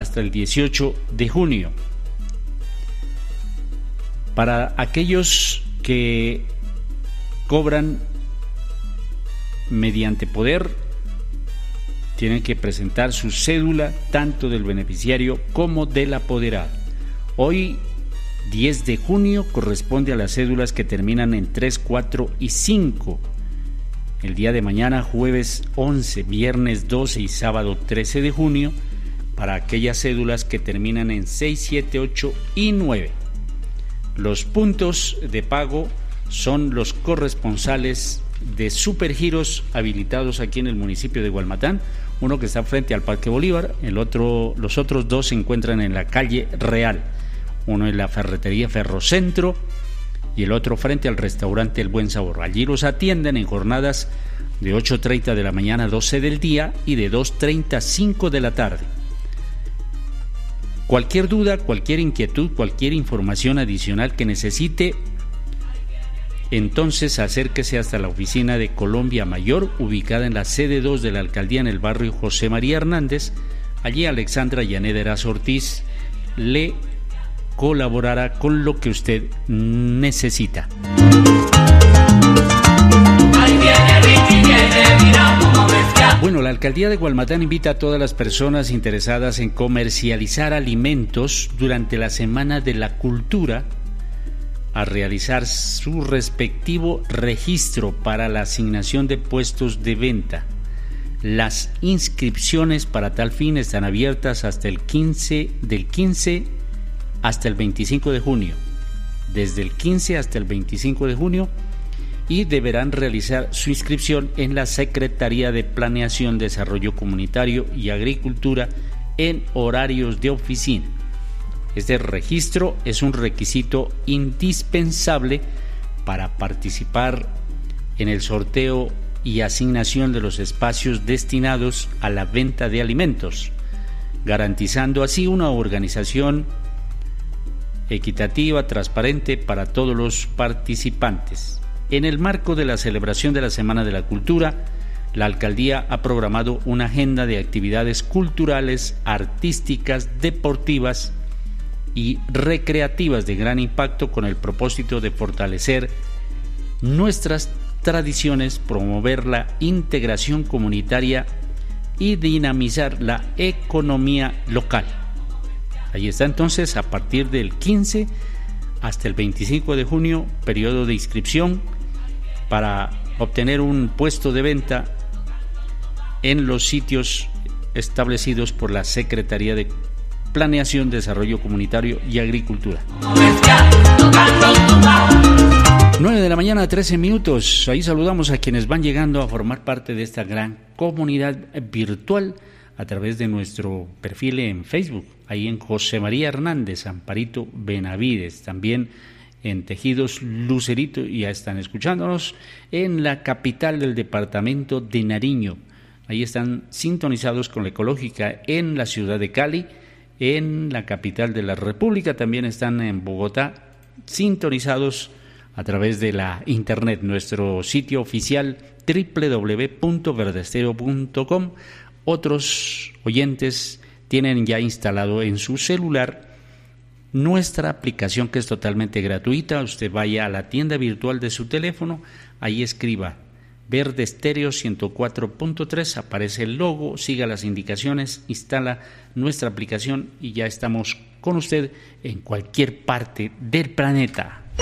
hasta el 18 de junio. Para aquellos que cobran mediante poder, tienen que presentar su cédula tanto del beneficiario como del apoderado. Hoy, 10 de junio, corresponde a las cédulas que terminan en 3, 4 y 5. El día de mañana, jueves 11, viernes 12 y sábado 13 de junio, para aquellas cédulas que terminan en 6, 7, 8 y 9. Los puntos de pago son los corresponsales de Supergiros habilitados aquí en el municipio de Gualmatán, uno que está frente al Parque Bolívar, los otros dos se encuentran en la calle Real, uno en la ferretería Ferrocentro y el otro frente al restaurante El Buen Sabor. Allí los atienden en jornadas de 8:30 de la mañana a 12 del día y de 2:30 a 5 de la tarde. Cualquier duda, cualquier inquietud, cualquier información adicional que necesite, entonces acérquese hasta la oficina de Colombia Mayor, ubicada en la sede 2 de la alcaldía en el barrio José María Hernández. Allí Alexandra Yaneda Erazo Ortiz le colaborará con lo que usted necesita. Bueno, la alcaldía de Gualmatán invita a todas las personas interesadas en comercializar alimentos durante la Semana de la Cultura a realizar su respectivo registro para la asignación de puestos de venta. Las inscripciones para tal fin están abiertas hasta del 15 hasta el 25 de junio, desde el 15 hasta el 25 de junio, y deberán realizar su inscripción en la Secretaría de Planeación, Desarrollo Comunitario y Agricultura en horarios de oficina. Este registro es un requisito indispensable para participar en el sorteo y asignación de los espacios destinados a la venta de alimentos, garantizando así una organización equitativa, transparente para todos los participantes. En el marco de la celebración de la Semana de la Cultura, la alcaldía ha programado una agenda de actividades culturales, artísticas, deportivas y recreativas de gran impacto con el propósito de fortalecer nuestras tradiciones, promover la integración comunitaria y dinamizar la economía local. Ahí está entonces, a partir del 15 hasta el 25 de junio, periodo de inscripción para obtener un puesto de venta en los sitios establecidos por la Secretaría de Planeación, Desarrollo Comunitario y Agricultura. 9 de la mañana, 13 minutos. Ahí saludamos a quienes van llegando a formar parte de esta gran comunidad virtual a través de nuestro perfil en Facebook, ahí en José María Hernández, Amparito Benavides, también en Tejidos Lucerito, y ya están escuchándonos en la capital del departamento de Nariño. Ahí están sintonizados con la Ecológica en la ciudad de Cali, en la capital de la República, también están en Bogotá, sintonizados a través de la internet, nuestro sitio oficial www.verdestereo.com. Otros oyentes tienen ya instalado en su celular nuestra aplicación, que es totalmente gratuita. Usted vaya a la tienda virtual de su teléfono, ahí escriba Verde Estéreo 104.3, aparece el logo, siga las indicaciones, instala nuestra aplicación y ya estamos con usted en cualquier parte del planeta.